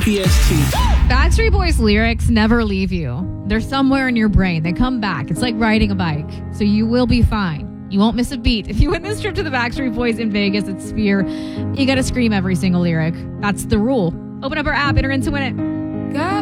PST. Backstreet Boys lyrics never leave you. They're somewhere in your brain. They come back. It's like riding a bike. So you will be fine. You won't miss a beat. If you win this trip to the Backstreet Boys in Vegas at Sphere, you got to scream every single lyric. That's the rule. Open up our app, enter in to win it.